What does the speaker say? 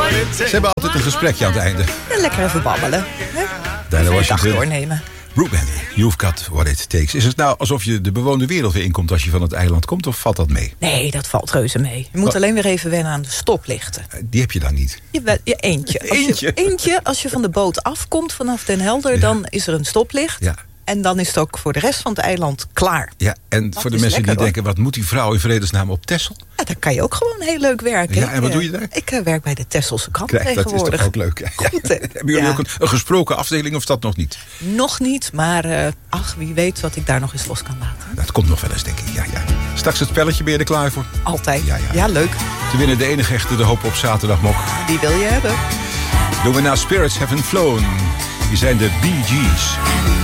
Ze hebben altijd een gesprekje aan het einde. Ja, lekker even babbelen. Daarna was dag doornemen. Brooke Bentley, you've got what it takes. Is het nou alsof je de bewoonde wereld weer inkomt als je van het eiland komt, of valt dat mee? Nee, dat valt reuze mee. Je moet alleen weer even wennen aan de stoplichten. Die heb je dan niet. Eentje. Als je van de boot afkomt vanaf Den Helder, dan is er een stoplicht. Ja. En dan is het ook voor de rest van het eiland klaar. Ja, en Dat voor de is mensen lekker, die denken, wat moet die vrouw in vredesnaam op Texel? Ja, daar kan je ook gewoon heel leuk werken. Ja, en wat doe je daar? Ik werk bij de Tesselse Krant Kijk, dat is tegenwoordig. toch ook leuk. Ja. Goed, hè? Hebben jullie ook een gesproken afdeling of dat nog niet? Nog niet, maar wie weet wat ik daar nog eens los kan laten. Nou, het komt nog wel eens, denk ik. Ja. Straks het spelletje, ben je er klaar voor? Altijd. Ja. Leuk. Te winnen de enige echte De Hoop op zaterdagmok. Die wil je hebben. Doen we naar Spirits Haven't Flown. Die zijn de Bee Gees.